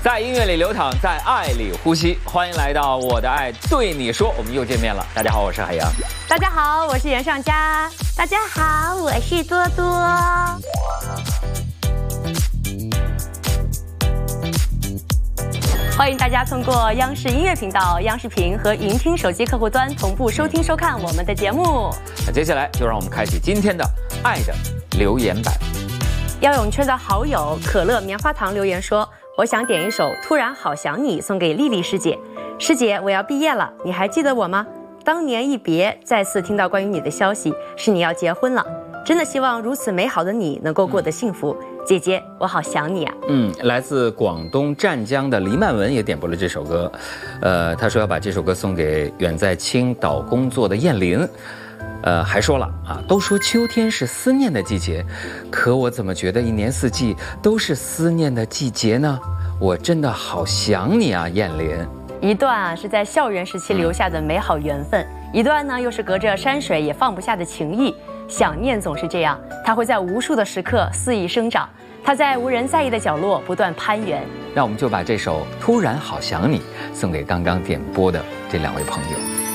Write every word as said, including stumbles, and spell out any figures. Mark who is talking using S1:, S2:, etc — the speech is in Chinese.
S1: 在音乐里流淌，在爱里呼吸。欢迎来到我的爱对你说，我们又见面了。大家好，我是海洋。
S2: 大家好，我是袁尚佳。
S3: 大家好，我是多多。
S2: 欢迎大家通过央视音乐频道、央视频和云听手机客户端同步收听收看我们的节目。
S1: 那接下来就让我们开启今天的爱的留言板。
S2: 耀永圈的好友可乐棉花糖留言说，我想点一首《突然好想你》送给丽丽师姐。师姐，我要毕业了，你还记得我吗？当年一别，再次听到关于你的消息，是你要结婚了。真的希望如此美好的你能够过得幸福。姐姐，我好想你啊。
S1: 嗯，来自广东湛江的黎曼文也点播了这首歌。呃，他说要把这首歌送给远在青岛工作的燕玲。呃，还说了啊，都说秋天是思念的季节，可我怎么觉得一年四季都是思念的季节呢？我真的好想你啊，燕玲。
S2: 一段啊是在校园时期留下的美好缘分，一段呢又是隔着山水也放不下的情谊。想念总是这样，它会在无数的时刻肆意生长，它在无人在意的角落不断攀援。
S1: 那我们就把这首《突然好想你》送给刚刚点播的这两位朋友。